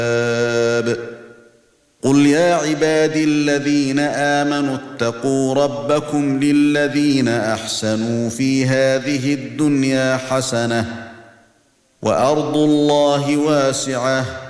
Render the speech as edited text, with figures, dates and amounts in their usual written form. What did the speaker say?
قُلْ يَا عِبَادِي الَّذِينَ آمَنُوا اتَّقُوا رَبَّكُمْ لِلَّذِينَ أَحْسَنُوا فِي هَذِهِ الدُّنْيَا حَسَنَةٌ وَأَرْضُ اللَّهِ وَاسِعَةٌ